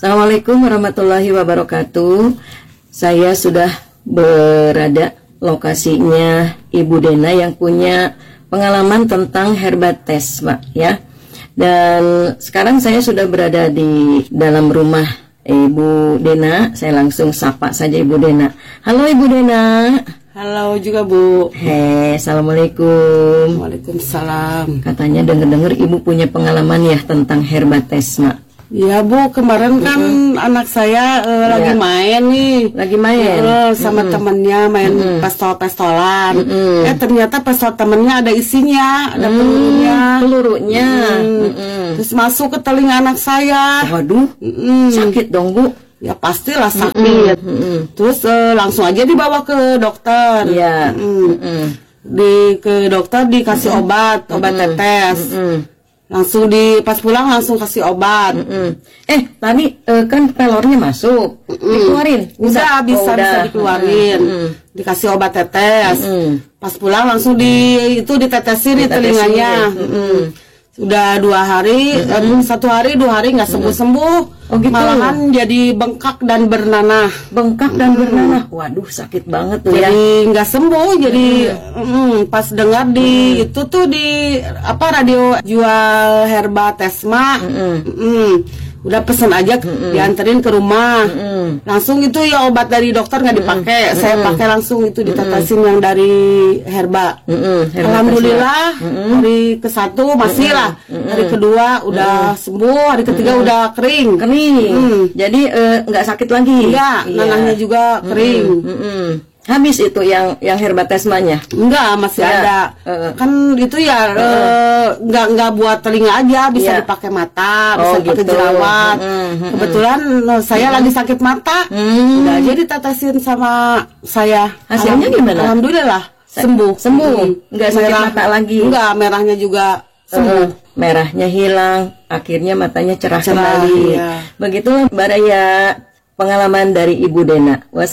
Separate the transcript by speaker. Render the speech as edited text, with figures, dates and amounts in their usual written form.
Speaker 1: Assalamualaikum warahmatullahi wabarakatuh. Saya sudah berada lokasinya Ibu Dena yang punya pengalaman tentang herbates, Pak, ya. Dan sekarang saya sudah berada di dalam rumah Ibu Dena. Saya langsung sapa saja Ibu Dena. Halo Ibu Dena.
Speaker 2: Halo juga Bu.
Speaker 1: Assalamualaikum.
Speaker 2: Waalaikumsalam.
Speaker 1: Katanya dengar-dengar Ibu punya pengalaman ya tentang herbates, Mak.
Speaker 2: Ya Bu, kemarin kan anak saya lagi main nih.
Speaker 1: Lagi main
Speaker 2: sama temennya main pistol-pistolan. Ternyata pistol temennya ada isinya, ada pelurunya. Terus masuk ke telinga anak saya.
Speaker 1: Waduh, sakit dong Bu.
Speaker 2: Ya pastilah sakit. Terus langsung aja dibawa ke dokter.
Speaker 1: Iya.
Speaker 2: Ke dokter dikasih obat tetes. Langsung pas pulang langsung kasih obat.
Speaker 1: Tadi kan pelornya masuk, dikeluarin.
Speaker 2: Udah bisa dikeluarin. Dikasih obat tetes. Pas pulang langsung ditetesin di telinganya. Udah 2 hari, 1 hari 2 hari nggak sembuh-sembuh.
Speaker 1: Oh, gitu.
Speaker 2: Malahan jadi bengkak dan bernanah.
Speaker 1: Bengkak dan bernanah. Waduh, sakit banget tuh ya.
Speaker 2: Jadi nggak sembuh. Jadi pas dengar di radio jual herbatesma, udah pesen aja dianterin ke rumah. Langsung itu ya obat dari dokter nggak dipakai. Saya pakai langsung itu ditetesin yang dari herba. Alhamdulillah hari ke-1 masih lah. Hari kedua udah sembuh. Hari ketiga udah kering.
Speaker 1: Jadi nggak sakit lagi.
Speaker 2: Iya, nanahnya juga kering.
Speaker 1: Habis itu yang herbatesmanya?
Speaker 2: Enggak, masih ada. Kan itu ya enggak buat telinga aja, bisa dipakai mata, bisa dipakai jerawat. Kebetulan saya lagi sakit mata. Udah aja ditetesin sama saya.
Speaker 1: Hasilnya gimana?
Speaker 2: Alhamdulillah sembuh.
Speaker 1: Enggak sakit mata lagi.
Speaker 2: Enggak, merahnya juga sembuh.
Speaker 1: Merahnya hilang, akhirnya matanya cerah kembali.
Speaker 2: Iya.
Speaker 1: Begitulah Mbak Raya pengalaman dari Ibu Dena.